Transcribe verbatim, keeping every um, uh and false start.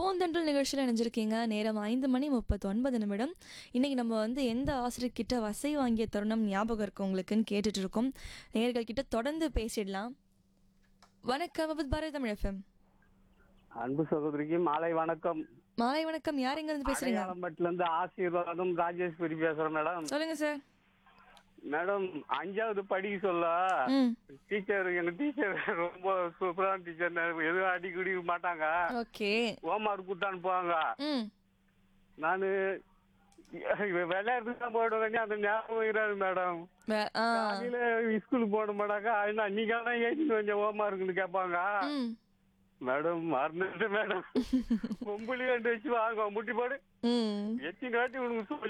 பூந்தென்றல் நிகழ்ச்சியில் இணைஞ்சிருக்கீங்க. நேரம் ஐந்து மணி முப்பத்தி ஒன்பது நிமிடம். இன்னைக்கு நம்ம வந்து எந்த ஆசிரியர்கிட்ட வசை வாங்கிய தருணம் ஞாபகம் இருக்கு உங்களுக்குன்னு கேட்டுட்டு இருக்கோம். நேயர்கள் கிட்ட தொடர்ந்து பேசிடலாம். வணக்கம் வித் பாரதி தமிழ் எஃப்எம். அன்பு சகோதரிக்கு மாலை வணக்கம். மாலை வணக்கம். யார் எங்க இருந்து பேசுறீங்க? அடையாளம்பட்டுல இருந்து ஆசீர்வாதம் ராஜேஸ்வரி பேசுறேன் மேடம். சொல்லுங்க சார். மேடம் அஞ்சாவது படிக்க சொல்ல ம் டீச்சர் எங்க டீச்சர் ரொம்ப சூப்பரான டீச்சர், எதுவும் அடி குடிக்க மாட்டாங்க. ஓகே. ஹோம்ஒர்க் கொடுத்து அனுப்புவாங்க. ம் நானு விளையாட்டுக்கு தான் போயிடுவேன், அந்த ஞாபகம் இராது மேடம். வே- ஆ காலையில ஸ்கூலுக்கு போட மாட்டாங்க. இன்னைக்கு தான் ஏற்றிட்டு கொஞ்சம் ஹோம்ஒர்க்னு கேட்பாங்க. ம் மேடம் மறந்துட்டு மேடம் பொம்பளி கண்டு வச்சு வாங்க முட்டி போடு ம் எத்தனை வாட்டி உனக்கு சொல்லி